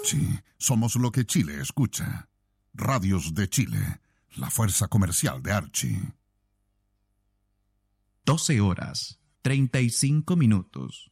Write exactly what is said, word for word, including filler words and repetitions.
Archie, somos lo que Chile escucha. Radios de Chile, la fuerza comercial de Archie. doce horas, treinta y cinco minutos.